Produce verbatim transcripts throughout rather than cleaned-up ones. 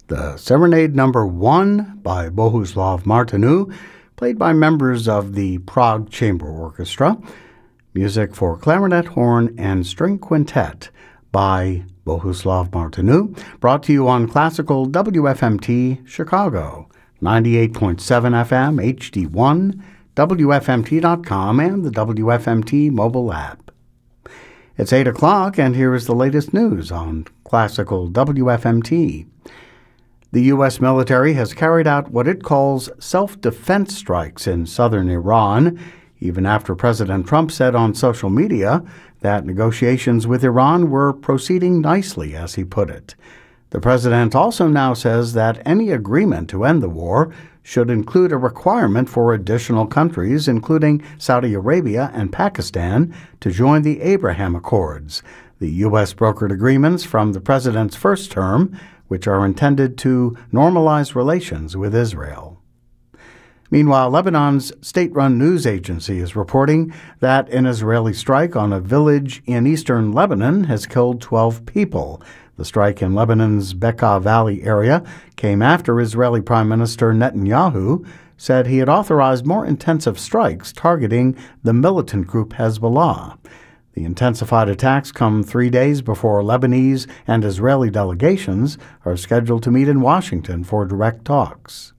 the Serenade Number One by Bohuslav Martinu, played by members of the Prague Chamber Orchestra. Music for clarinet, horn, and string quintet by Bohuslav Martinu, brought to you on Classical W F M T Chicago, ninety-eight point seven F M, H D one, W F M T dot com, and the W F M T mobile app. It's eight o'clock, and here is the latest news on Classical W F M T. The U S military has carried out what it calls self-defense strikes in southern Iran, even after President Trump said on social media that negotiations with Iran were proceeding nicely, as he put it. The president also now says that any agreement to end the war should include a requirement for additional countries, including Saudi Arabia and Pakistan, to join the Abraham Accords, the U S brokered agreements from the president's first term, which are intended to normalize relations with Israel. Meanwhile, Lebanon's state-run news agency is reporting that an Israeli strike on a village in eastern Lebanon has killed twelve people. The strike in Lebanon's Bekaa Valley area came after Israeli Prime Minister Netanyahu said he had authorized more intensive strikes targeting the militant group Hezbollah. The intensified attacks come three days before Lebanese and Israeli delegations are scheduled to meet in Washington for direct talks.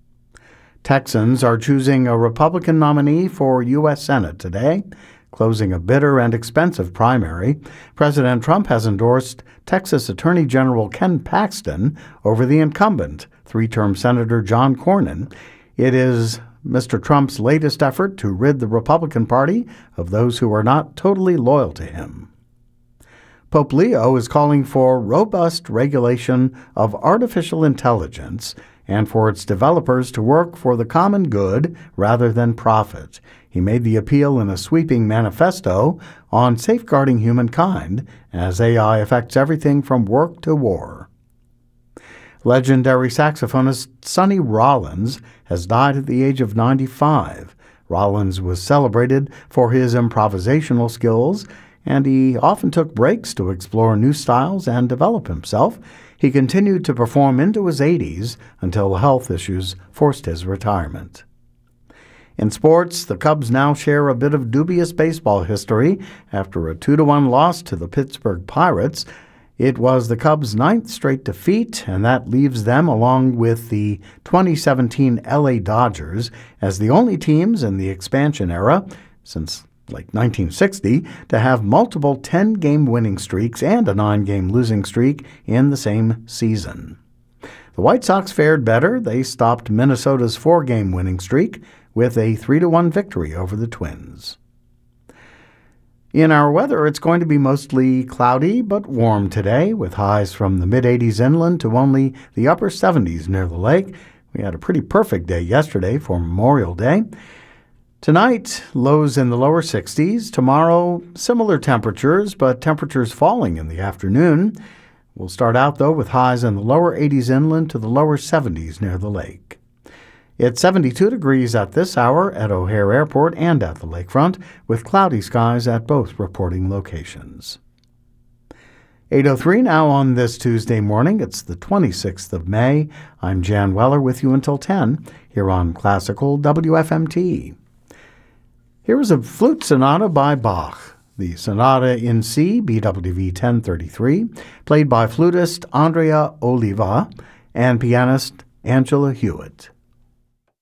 Texans are choosing a Republican nominee for U S Senate today, closing a bitter and expensive primary. President Trump has endorsed Texas Attorney General Ken Paxton over the incumbent, three-term Senator John Cornyn. It is Mister Trump's latest effort to rid the Republican Party of those who are not totally loyal to him. Pope Leo is calling for robust regulation of artificial intelligence and for its developers to work for the common good rather than profit. He made the appeal in a sweeping manifesto on safeguarding humankind as A I affects everything from work to war. Legendary saxophonist Sonny Rollins has died at the age of ninety-five. Rollins was celebrated for his improvisational skills, and he often took breaks to explore new styles and develop himself. He continued to perform into his eighties until health issues forced his retirement. In sports, the Cubs now share a bit of dubious baseball history after a two to one loss to the Pittsburgh Pirates. It was the Cubs' ninth straight defeat, and that leaves them, along with the twenty seventeen L A Dodgers, as the only teams in the expansion era, since like nineteen sixty, to have multiple ten-game winning streaks and a nine-game losing streak in the same season. The White Sox fared better. They stopped Minnesota's four-game winning streak with a three to one victory over the Twins. In our weather, it's going to be mostly cloudy but warm today, with highs from the mid-eighties inland to only the upper seventies near the lake. We had a pretty perfect day yesterday for Memorial Day. Tonight, lows in the lower sixties. Tomorrow, similar temperatures, but temperatures falling in the afternoon. We'll start out, though, with highs in the lower eighties inland to the lower seventies near the lake. It's seventy-two degrees at this hour at O'Hare Airport and at the lakefront, with cloudy skies at both reporting locations. eight oh three now on this Tuesday morning. It's the twenty-sixth of May. I'm Jan Weller with you until ten here on Classical W F M T. Here is a flute sonata by Bach, the Sonata in C, B W V ten thirty-three, played by flutist Andrea Oliva and pianist Angela Hewitt.